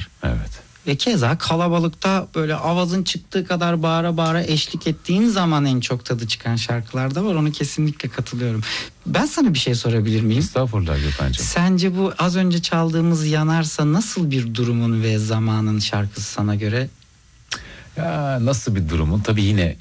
var. Evet. Ve keza kalabalıkta böyle avazın çıktığı kadar bağıra bağıra eşlik ettiğin zaman en çok tadı çıkan şarkılar da var. Ona kesinlikle katılıyorum. Ben sana bir şey sorabilir miyim? Estağfurullah Gökhan'cığım. Sence bu az önce çaldığımız Yanarsa nasıl bir durumun ve zamanın şarkısı sana göre? Ya nasıl bir durumun? Tabii yine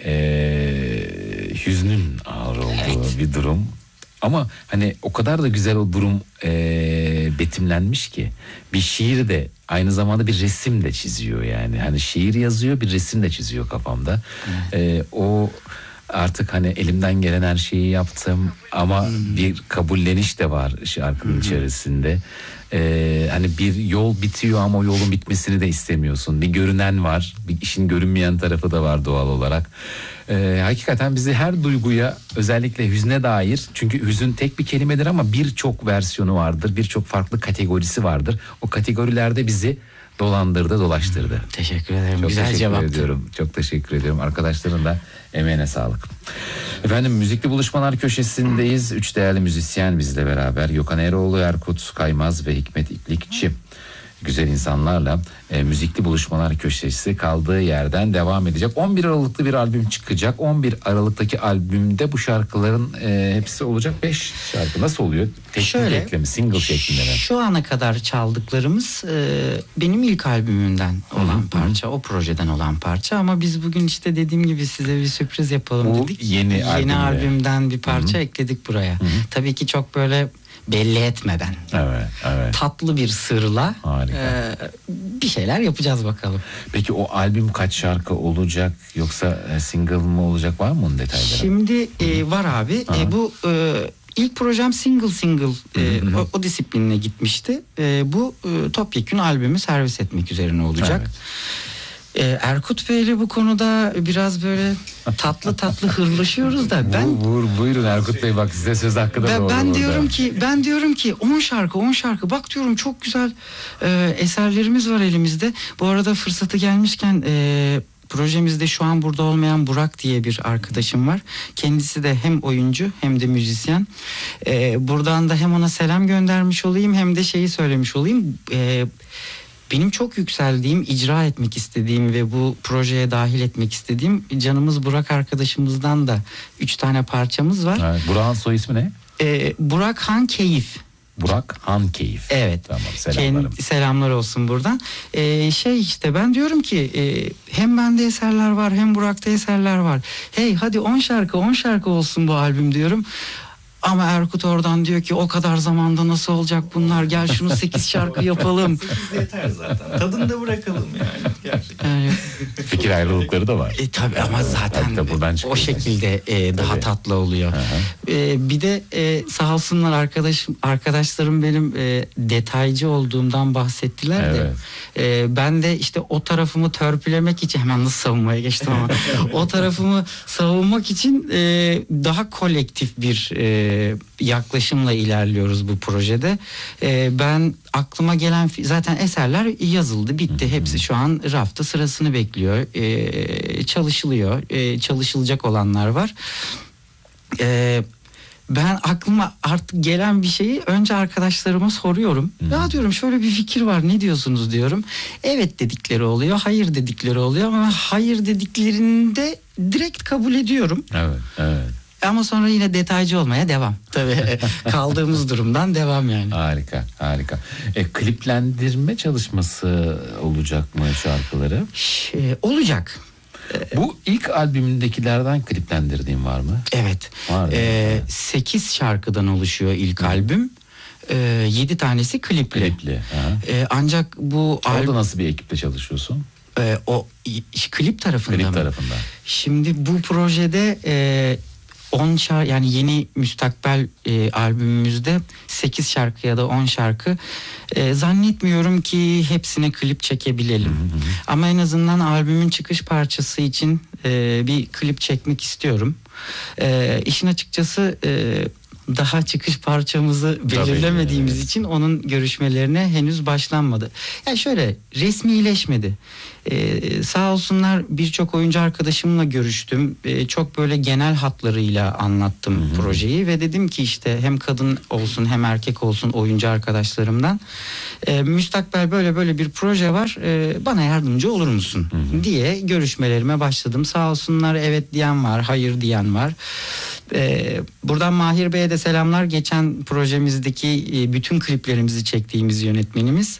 hüznün ağır olduğu bir durum. Ama hani o kadar da güzel o durum betimlenmiş ki. Bir şiir de aynı zamanda bir resim de çiziyor yani. Hani şiir yazıyor, bir resim de çiziyor kafamda. O artık hani elimden gelen her şeyi yaptım ama bir kabulleniş de var şarkının içerisinde. Hani bir yol bitiyor ama o yolun bitmesini de istemiyorsun. Bir görünen var, bir işin görünmeyen tarafı da var doğal olarak. Hakikaten bizi her duyguya, özellikle hüzne dair, çünkü hüzün tek bir kelimedir ama birçok versiyonu vardır, birçok farklı kategorisi vardır. O kategorilerde bizi dolandırdı, dolaştırdı. Teşekkür ederim. Çok Güzel teşekkür cevaptı. ediyorum. Çok teşekkür ediyorum. Arkadaşların da emeğine sağlık. Efendim, Müzikli Buluşmalar köşesindeyiz. 3 değerli müzisyen bizle beraber. Gökhan Eroğlu, Erkut Kaymaz ve Hikmet İplikçi. Güzel insanlarla Müzikli Buluşmalar köşesi kaldığı yerden devam edecek. 11 Aralık'ta bir albüm çıkacak. 11 Aralık'taki albümde bu şarkıların hepsi olacak. 5 şarkı nasıl oluyor? Teknik eklemi, single şeklinde mi? Şu ana kadar çaldıklarımız benim ilk albümümden olan parça. O projeden olan parça. Ama biz bugün işte dediğim gibi size bir sürpriz yapalım dedik. Yeni albümden bir parça ekledik buraya. Tabii ki çok böyle belli etmeden. Evet, evet. Tatlı bir sırla bir şeyler yapacağız bakalım. Peki o albüm kaç şarkı olacak, yoksa single mı olacak, var mı onun detayları? Şimdi var abi. Bu ilk projem single o disiplinine gitmişti. Bu topyekün albümü servis etmek üzerine olacak. Evet. Erkut Bey'le bu konuda biraz böyle tatlı hırlaşıyoruz da buyurun Erkut Bey, bak size söz hakkı da doğru. Ben diyorum ki 10 şarkı bak diyorum, çok güzel eserlerimiz var elimizde. Bu arada fırsatı gelmişken projemizde şu an burada olmayan Burak diye bir arkadaşım var. Kendisi de hem oyuncu hem de müzisyen. Buradan da hem ona selam göndermiş olayım hem de şeyi söylemiş olayım. Benim çok yükseldiğim, icra etmek istediğim ve bu projeye dahil etmek istediğim canımız Burak arkadaşımızdan da 3 tane parçamız var. Evet, Burak'ın soy ismi ne? Burak Han Keyif. Burak Han Keyif. Evet. Tamam, selamlarım. Selamlar olsun buradan. İşte ben diyorum ki hem bende eserler var hem Burak'ta eserler var. Hey hadi 10 şarkı olsun bu albüm diyorum. Ama Erkut oradan diyor ki o kadar zamanda nasıl olacak bunlar, gel şunu 8 şarkı yapalım. 8 yeter zaten. Tadını da bırakalım yani. Gerçekten. Fikir ayrılıkları da var. Tabii ama zaten o şekilde daha tatlı oluyor. Bir de sağ olsunlar arkadaşlarım benim detaycı olduğumdan bahsettiler de. Ben de işte o tarafımı törpülemek için, hemen nasıl savunmaya geçtim ama o tarafımı savunmak için daha kolektif bir yaklaşımla ilerliyoruz bu projede. Ben aklıma gelen zaten eserler yazıldı, bitti. Hepsi şu an rafta sırasını bekliyor. Çalışılıyor. Çalışılacak olanlar var. Ben aklıma artık gelen bir şeyi önce arkadaşlarıma soruyorum. Ya diyorum, şöyle bir fikir var, ne diyorsunuz diyorum. Evet dedikleri oluyor, hayır dedikleri oluyor ama hayır dediklerinde direkt kabul ediyorum. Evet. Ama sonra yine detaycı olmaya devam. Tabii kaldığımız durumdan devam yani. Harika. Kliplendirme çalışması olacak mı şarkıları? Olacak. Bu ilk albümündekilerden kliplendirdiğin var mı? Evet. 8 şarkıdan oluşuyor ilk albüm. 7 tanesi klipli. Ancak bu orada nasıl bir ekiple çalışıyorsun? O klip tarafında Klip mı? tarafında. Şimdi bu projede 10 şarkı, yani yeni müstakbel albümümüzde 8 şarkı ya da 10 şarkı, zannetmiyorum ki hepsine klip çekebilelim. Ama en azından albümün çıkış parçası için bir klip çekmek istiyorum. İşin açıkçası daha çıkış parçamızı belirlemediğimiz için onun görüşmelerine henüz başlanmadı. Yani şöyle, resmileşmedi. Sağ olsunlar, birçok oyuncu arkadaşımla görüştüm. Çok böyle genel hatlarıyla anlattım projeyi ve dedim ki işte hem kadın olsun hem erkek olsun oyuncu arkadaşlarımdan müstakbel böyle bir proje var, bana yardımcı olur musun diye görüşmelerime başladım. Sağ olsunlar, evet diyen var, hayır diyen var. Buradan Mahir Bey'e de selamlar. Geçen projemizdeki bütün kliplerimizi çektiğimiz yönetmenimiz.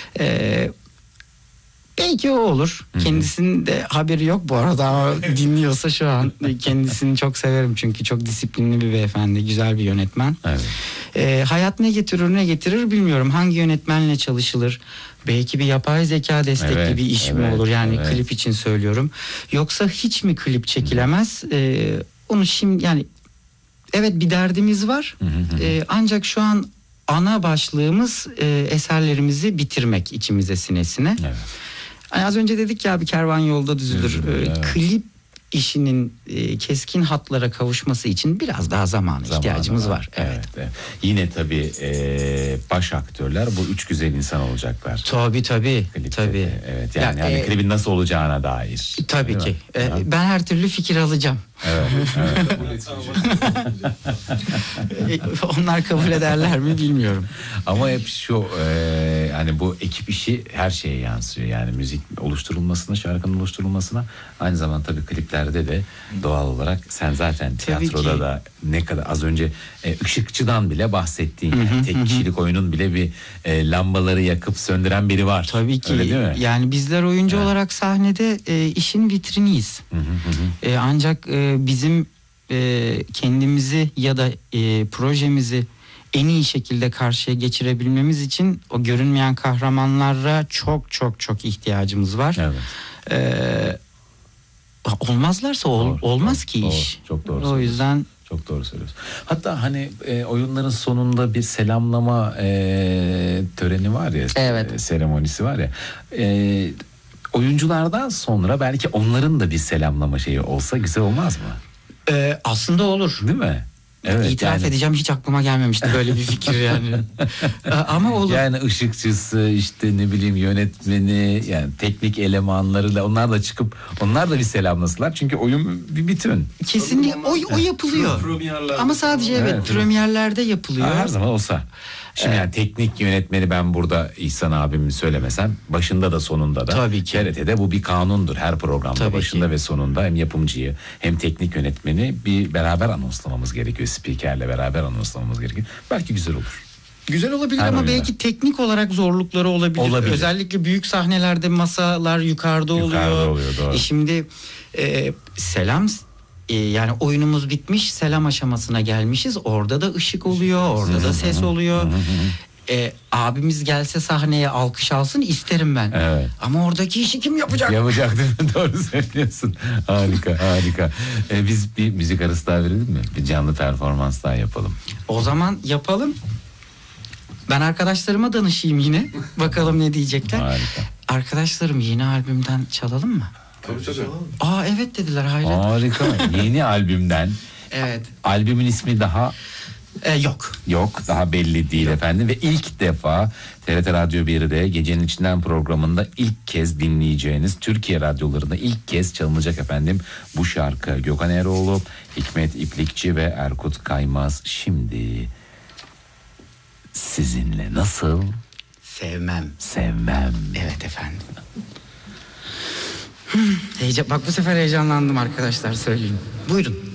Belki o olur. Kendisinin de haberi yok bu arada ama dinliyorsa şu an. Kendisini çok severim çünkü çok disiplinli bir beyefendi, güzel bir yönetmen. Evet. Hayat ne getirir bilmiyorum. Hangi yönetmenle çalışılır? Belki bir yapay zeka destekli bir iş mi olur? Yani klip için söylüyorum. Yoksa hiç mi klip çekilemez? Onu şimdi yani evet, bir derdimiz var. Ancak şu an ana başlığımız eserlerimizi bitirmek içimize sinesine. Evet. Yani az önce dedik ya, bir kervan yolda düzülür. Klip işinin keskin hatlara kavuşması için biraz daha zamana ihtiyacımız var. Evet. Yine tabii baş aktörler bu üç güzel insan olacaklar. Tabii. Evet. Yani klibin nasıl olacağına dair. Tabii ki. Ben her türlü fikir alacağım. Evet. Onlar kabul ederler mi bilmiyorum. Ama hep şu hani bu ekip işi her şeye yansıyor. Yani müzik oluşturulmasına, şarkının oluşturulmasına, aynı zamanda tabii kliplerde de doğal olarak sen zaten tiyatroda da ne kadar az önce ışıkçıdan bile bahsettiğin yani tek kişilik oyunun bile bir lambaları yakıp söndüren biri var. Tabii ki. Öyle değil mi? Yani bizler oyuncu olarak sahnede işin vitriniyiz. Ancak bizim kendimizi ya da projemizi en iyi şekilde karşıya geçirebilmemiz için o görünmeyen kahramanlara çok ihtiyacımız var. Evet. Olmazlarsa olmaz ki iş. Çok doğru. O yüzden çok doğru söylüyorsun. Hatta hani oyunların sonunda bir selamlama töreni var ya, seremonisi var ya. Oyunculardan sonra belki onların da bir selamlama şeyi olsa güzel olmaz mı? Aslında olur. Değil mi? Evet, İtiraf edeceğim, hiç aklıma gelmemişti böyle bir fikir yani. Ama olur. Yani ışıkçısı, işte ne bileyim yönetmeni, yani teknik elemanları da, onlar da çıkıp onlar da bir selamlasınlar. Çünkü oyun bir bütün. Kesinlikle o yapılıyor. Ama sadece premierlerde yapılıyor. Her zaman olsa. Şimdi yani teknik yönetmeni ben burada İhsan abimi söylemesem, başında da sonunda da. Tabii ki. TRT'de bu bir kanundur. Her programda tabii başında ve sonunda hem yapımcıyı hem teknik yönetmeni bir beraber anonslamamız gerekiyor. Spikerle beraber anonslamamız gerekiyor. Belki güzel olur. Güzel olabilir ama belki teknik olarak zorlukları olabilir. Özellikle büyük sahnelerde masalar yukarıda oluyor. Doğru. Şimdi selam, yani oyunumuz bitmiş, selam aşamasına gelmişiz. Orada da ışık oluyor, orada da ses oluyor. Abimiz gelse sahneye alkış alsın isterim ben. Evet. Ama oradaki işi kim yapacak? Yapacak değil mi? Doğru söylüyorsun. Harika. Biz bir müzik arası daha verelim mi? Bir canlı performans daha yapalım. O zaman yapalım. Ben arkadaşlarıma danışayım yine. Bakalım ne diyecekler. Harika. Arkadaşlarım, yeni albümden çalalım mı? Tabii. Evet dediler, hayret. Harika. Yeni albümden. Evet. Albümün ismi daha Yok. Daha belli değil efendim. Ve ilk defa TRT Radyo 1'de Gecenin İçinden programında ilk kez dinleyeceğiniz, Türkiye radyolarında ilk kez çalınacak efendim bu şarkı. Gökhan Eroğlu, Hikmet İplikçi ve Erkut Kaymaz şimdi sizinle nasıl? Sevmem. Evet efendim. Bak bu sefer heyecanlandım arkadaşlar, söyleyeyim. Buyurun.